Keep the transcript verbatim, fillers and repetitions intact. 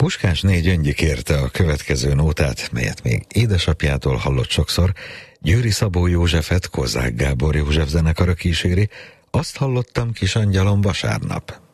Puskásné Gyöngyi kérte a következő nótát, melyet még édesapjától hallott sokszor. Győri Szabó Józsefet Kozák Gábor József zenekara kíséri. Azt hallottam, kis angyalom, vasárnap.